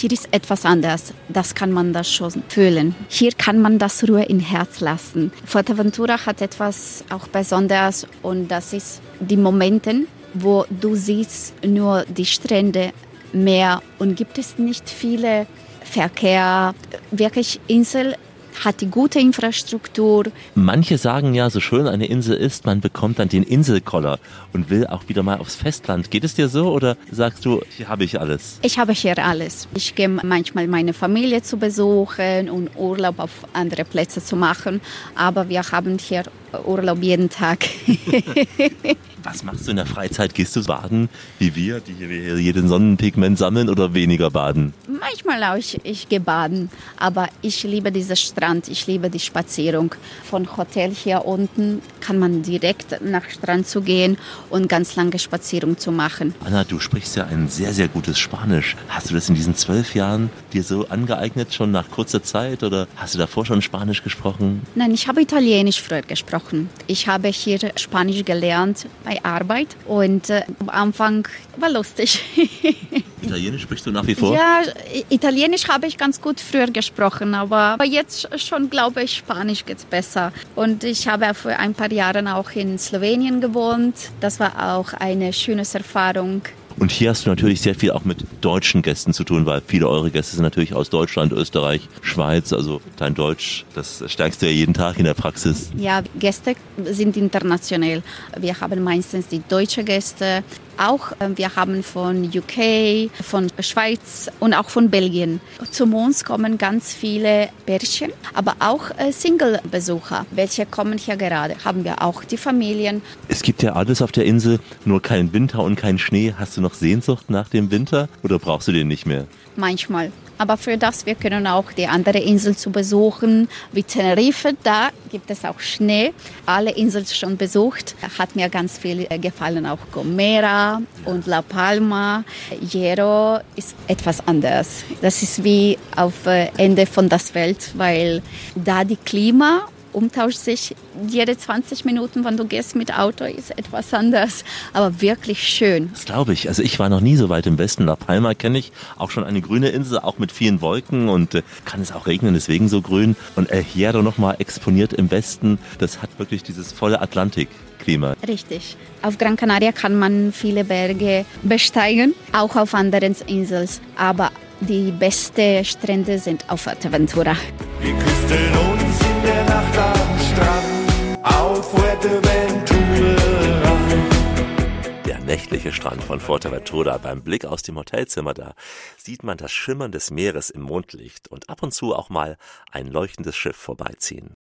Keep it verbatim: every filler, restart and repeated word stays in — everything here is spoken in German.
hier ist etwas anders. Das kann man das schon fühlen. Hier kann man das Ruhe im Herz lassen. Fuerteventura hat etwas auch Besonderes und das ist die Momente, wo du siehst nur die Strände, Meer und gibt es nicht viele Verkehr. Wirklich Insel hat die gute Infrastruktur. Manche sagen ja, so schön eine Insel ist, man bekommt dann den Inselkoller und will auch wieder mal aufs Festland. Geht es dir so oder sagst du, hier habe ich alles? Ich habe hier alles. Ich gehe manchmal meine Familie zu besuchen und Urlaub auf andere Plätze zu machen, aber wir haben hier Urlaub jeden Tag. Was machst du in der Freizeit? Gehst du baden, wie wir, die hier jeden Sonnenpigment sammeln oder weniger baden? Manchmal auch, ich, ich gehe baden, aber ich liebe diesen Strand, ich liebe die Spazierung. Von Hotel hier unten kann man direkt nach Strand zu gehen und ganz lange Spazierung zu machen. Anna, du sprichst ja ein sehr, sehr gutes Spanisch. Hast du das in diesen zwölf Jahren dir so angeeignet, schon nach kurzer Zeit oder hast du davor schon Spanisch gesprochen? Nein, ich habe Italienisch früher gesprochen. Ich habe hier Spanisch gelernt bei Arbeit und äh, am Anfang war lustig. Italienisch sprichst du nach wie vor? Ja, Italienisch habe ich ganz gut früher gesprochen, aber, aber jetzt schon glaube ich, Spanisch geht's besser. Und ich habe für ein paar Jahre auch in Slowenien gewohnt. Das war auch eine schöne Erfahrung. Und hier hast du natürlich sehr viel auch mit deutschen Gästen zu tun, weil viele eure Gäste sind natürlich aus Deutschland, Österreich, Schweiz. Also dein Deutsch, das stärkst du ja jeden Tag in der Praxis. Ja, Gäste sind international. Wir haben meistens die deutschen Gäste. Auch wir haben von U K, von Schweiz und auch von Belgien. Zu uns kommen ganz viele Pärchen, aber auch Single-Besucher. Welche kommen hier gerade? Haben wir auch die Familien. Es gibt ja alles auf der Insel, nur keinen Winter und keinen Schnee. Hast du noch Sehnsucht nach dem Winter oder brauchst du den nicht mehr? Manchmal. Aber für das, wir können auch die andere Insel zu besuchen, wie Tenerife, da gibt es auch Schnee. Alle Inseln schon besucht, hat mir ganz viel gefallen, auch Gomera und La Palma. Hierro ist etwas anders. Das ist wie auf Ende von der Welt, weil da die Klima umtauscht sich jede zwanzig Minuten, wenn du gehst mit Auto, ist etwas anders, aber wirklich schön. Das glaube ich. Also ich war noch nie so weit im Westen. La Palma kenne ich, auch schon eine grüne Insel, auch mit vielen Wolken und äh, kann es auch regnen, deswegen so grün. Und El Hierro nochmal exponiert im Westen, das hat wirklich dieses volle Atlantikklima. Richtig. Auf Gran Canaria kann man viele Berge besteigen, auch auf anderen Inseln, aber die besten Strände sind auf Fuerteventura. Wir küssten uns in der Nacht am Strand auf Fuerteventura. Der nächtliche Strand von Fuerteventura. Beim Blick aus dem Hotelzimmer da sieht man das Schimmern des Meeres im Mondlicht und ab und zu auch mal ein leuchtendes Schiff vorbeiziehen.